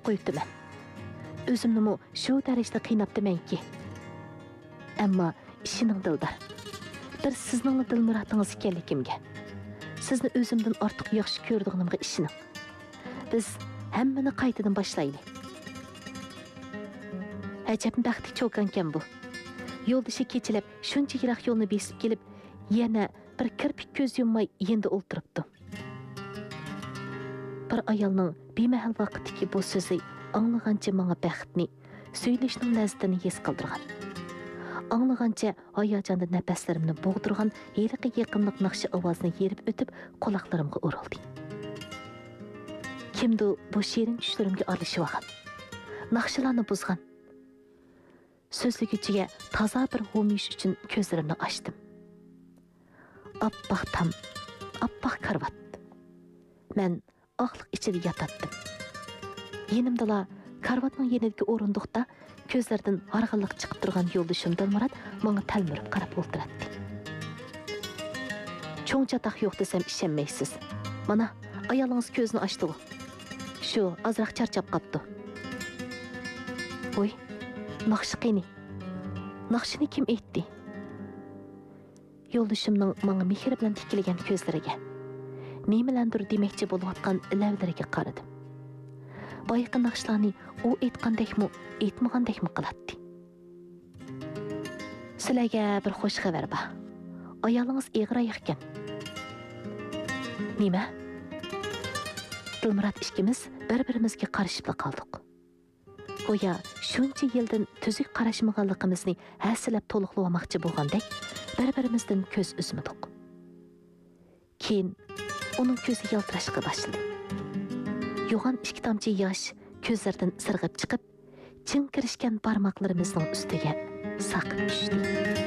qo'yibdiman. O'zimni shu darajada qiynabdimanki. Ammo ishining dildor. Bir sizning dilmuratingiz ekanligimga. Sizni o'zimdan ortiq yaxshi ko'rdig'imga ishining. Biz hammani qaytadan boshlaylik. Ajab baxtli cho'kankan bu. Yo'ldishi kechilib, shuncha yiroq yo'lni besib kelib, yana bir kirpik ko'z yummay endi o'ltiribdi. Bir ayolning bemahal vaqtdagi bu so'zi anglag'ancha menga baxtni, söyleshning lazzatini his qildirgan. Anglag'ancha hayajonda nafaslarimni bo'g'dirgan yeriqi yaqinlik naqshi ovozni yerib o'tib, quloqlarimga urildi. Kimdir bu shirin tushlarimga aralashib olgan. Naqshlarni buzgan. So'zligichiga toza bir ho'mish uchun ko'zlarimni ochdim. Oppoq tam, oppoq karvat. Men oqliq ichida yotatdim. Yenimdala karvatning yenidagi o'rindiqda ko'zlardan harg'inlik chiqib turgan yo'ldishim Dilmurod menga talmirib qarab o'ltiradi. Cho'ng chatoq yo'q desam ishonmaysiz. Mana ayolingiz ko'zni ochdi. Shu azroq charchab qopdi. Voy, naqshi qini. Naqshini kim aytdi? Yo'ldishimning menga mehr bilan tikilgan ko'zlariga, nimalandir demoqchi bo'layotgan lavlariga qaradim. Boyqi naqshlarni u aytgandekmi, aytmagandekmi qiladi. Sizlarga bir xush xabar bor. Ayolingiz eg'ir ekan. Nima? Dilmurod ikkimiz bir-birimizga qarashib qoldik. Go'yo shuncha yildan tuzuk qarashmaganligimizni hasilab to'liqlamoqchi bo'lgandek, bir-birimizdan ko'z uzmadik. Keyin uning ko'zi yaltirashga boshladi. Yo'g'on ikki tomchi yosh ko'zlaridan sirg'ib chiqib, chin kirishgan barmoqlarimizning ustiga saqib tushdi.